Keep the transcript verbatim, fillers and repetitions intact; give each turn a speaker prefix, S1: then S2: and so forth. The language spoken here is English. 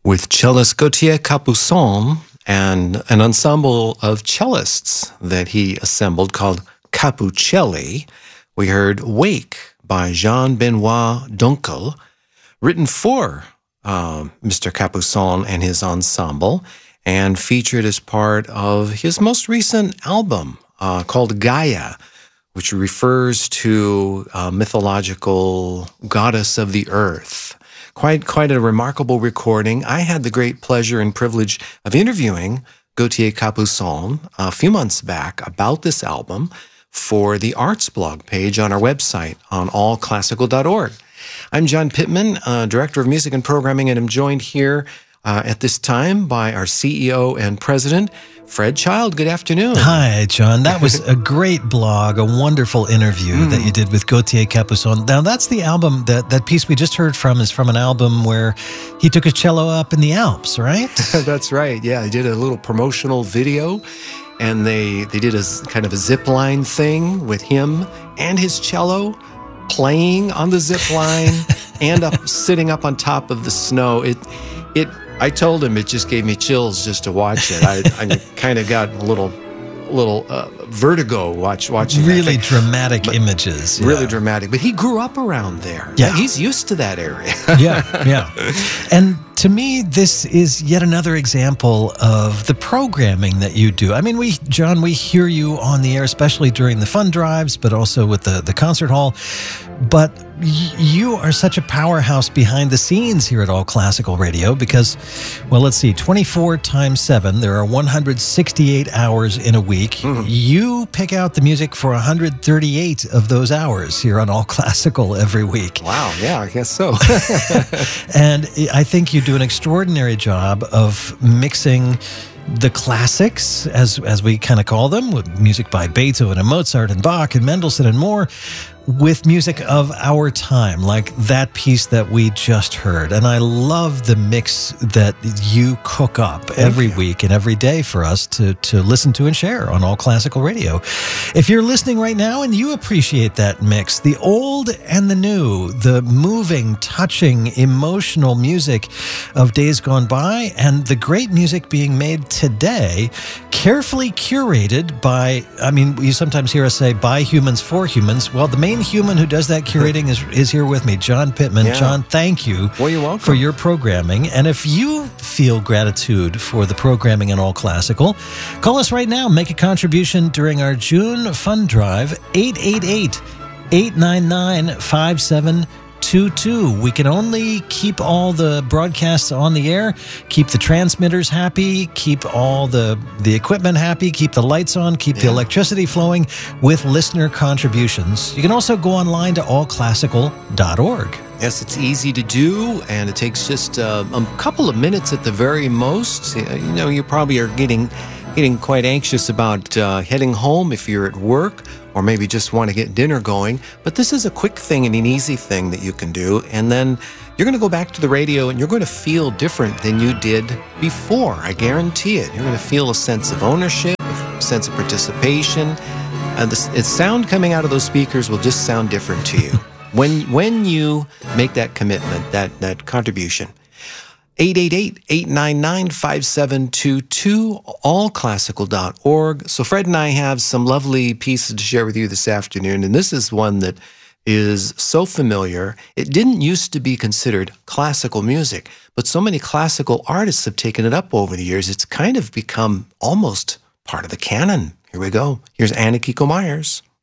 S1: with cellist Gautier Capuçon and an ensemble of cellists that he assembled called Capucelli. We heard Wake by Jean-Benoit Dunkel, written for uh, Mister Capuçon and his ensemble, and featured as part of his most recent album uh, called Gaia, which refers to a mythological goddess of the earth. Quite, quite a remarkable recording. I had the great pleasure and privilege of interviewing Gautier Capuçon a few months back about this album for the arts blog page on our website on all classical dot org. I'm John Pittman, uh, Director of Music and Programming, and I'm joined here uh, at this time by our C E O and President, Fred Child. Good afternoon.
S2: Hi, John. That was a great blog, a wonderful interview mm. that you did with Gautier Capuçon. Now, that's the album, that, that piece we just heard from is from an album where he took his cello up in the Alps, right?
S1: That's right. Yeah, I did a little promotional video, and they, they did a kind of a zip line thing with him and his cello playing on the zip line and up sitting up on top of the snow. It, it, I told him it just gave me chills just to watch it. I, I kind of got a little, little uh, vertigo watch watching.
S2: Really dramatic but images.
S1: Really
S2: yeah.
S1: dramatic. But he grew up around there.
S2: Yeah,
S1: he's used to that area.
S2: yeah, yeah. And to me, this is yet another example of the programming that you do. I mean, we, John, we hear you on the air, especially during the fund drives, but also with the, the concert hall. But y- you are such a powerhouse behind the scenes here at All Classical Radio because, well, let's see, twenty-four times seven, there are one hundred sixty-eight hours in a week. Mm-hmm. You pick out the music for one hundred thirty-eight of those hours here on All Classical every week.
S1: Wow, yeah, I guess so.
S2: And I think you do an extraordinary job of mixing the classics, as as we kind of call them, with music by Beethoven and Mozart and Bach and Mendelssohn and more, with music of our time, like that piece that we just heard. And I love the mix that you cook up Thank every you. week and every day for us to, to listen to and share on All Classical Radio. If you're listening right now and you appreciate that mix, the old and the new, the moving, touching, emotional music of days gone by, and the great music being made today, carefully curated by, I mean, you sometimes hear us say, by humans for humans. Well, the main human who does that curating is is here with me, John Pittman.
S1: Yeah.
S2: John, thank you
S1: well, you're welcome.
S2: for your programming. And if you feel gratitude for the programming in All Classical, call us right now. Make a contribution during our June fund drive, eight eight eight, eight nine nine, five seven two two. We can only keep all the broadcasts on the air, keep the transmitters happy, keep all the, the equipment happy, keep the lights on, keep yeah. the electricity flowing with listener contributions. You can also go online to all classical dot org.
S1: Yes, it's easy to do, and it takes just uh, a couple of minutes at the very most. You know, you probably are getting getting quite anxious about uh, heading home if you're at work, or maybe just want to get dinner going. But this is a quick thing and an easy thing that you can do. And then you're going to go back to the radio and you're going to feel different than you did before. I guarantee it. You're going to feel a sense of ownership, a sense of participation. And the, the sound coming out of those speakers will just sound different to you when when you make that commitment, that, that contribution. eight eight eight, eight nine nine, five seven two two, all classical dot org. So Fred and I have some lovely pieces to share with you this afternoon, and this is one that is so familiar. It didn't used to be considered classical music, but so many classical artists have taken it up over the years. It's kind of become almost part of the canon. Here we go. Here's Anna Kiko Myers.